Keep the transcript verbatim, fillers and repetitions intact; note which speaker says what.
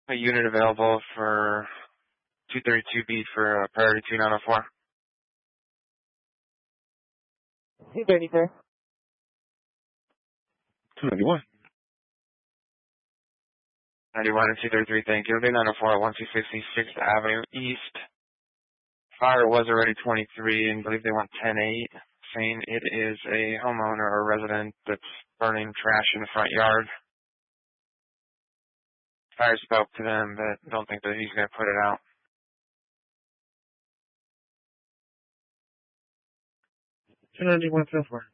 Speaker 1: a unit available for two thirty-two B for uh, priority two nine oh four.
Speaker 2: two thirty-two.
Speaker 3: two ninety-one.
Speaker 1: ninety-one and two thirty-three, thank you. nine oh four at one two six sixth Avenue East. Fire was already twenty-three, and I believe they want ten eight, saying it is a homeowner or resident that's burning trash in the front yard. Fire spoke to them, but don't think that he's going to put it out.
Speaker 3: two ninety-one so far.